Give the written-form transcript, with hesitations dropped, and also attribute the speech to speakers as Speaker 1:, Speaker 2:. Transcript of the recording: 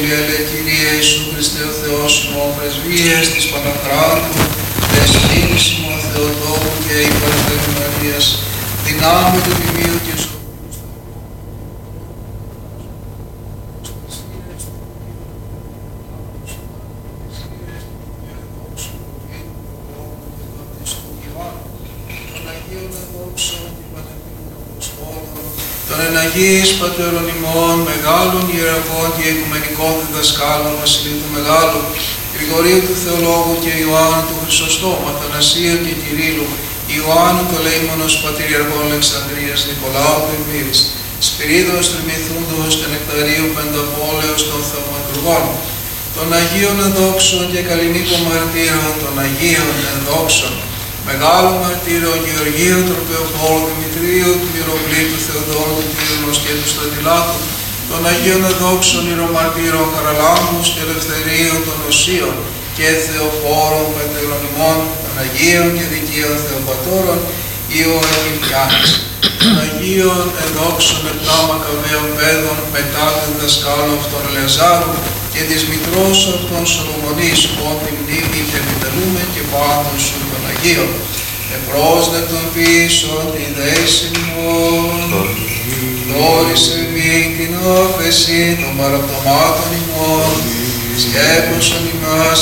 Speaker 1: πολυέλε Κύριε Ιησού Χριστέ ο Θεός ημών, πρεσβείες της Πανακράτου, δεσπίνης ημών Θεοτόκου και υπερθέρου Μαρίας, δυνάμει του Τιμίου και σκοπούς. Των εναγείς πατέρων ημών, μεγάλων ιεραρχών και οικουμενικών διδασκάλων, Βασιλείου του Μεγάλου, Γρηγορίου του Θεολόγου και Ιωάννου του Χρυσοστόμου, Αθανασίου και Κυρίλου, Ιωάννου το Λέημονος Πατηριαρχών Αλεξανδρίας, Νικολάου του Εμμύρης, Σπυρίδος Τριμηθούντος και Νεκταρίου Πενταπόλεως των Θαυματουργών, των Αγίων Ενδόξων και Καλλινίκων Μαρτύρων, των Αγίων Ενδόξων, Μεγάλου Μαρτύρου Γεωργίου Τροπεοπόλου Δημητρίου του Μυροβλήτου Θεοδόρου του Τύρνος και του Στρατιλάτου, των Αγίων Εδόξων Ιερομαρτύρων Χαραλάμπους και Ελευθερίου των Οσίων και Θεοφόρων Πατέρων ημών, των Αγίων και Δικαίων Θεοπατώρων Ιωακιμιάνης, των Αγίων Εδόξων επτά Μακαβαίων Παιδών μετά των δασκάλων αυτών Ελεαζάρου και της Μητρός αυτών Σολομονής, ότι μνήμη και επιτελούμε και πάντων σου των Αγίων, επρόσδεκτον πίσω τη δέση ημών, δόρισε μη την όφεση των παραπτωμάτων ημών, σκέπωσον ημάς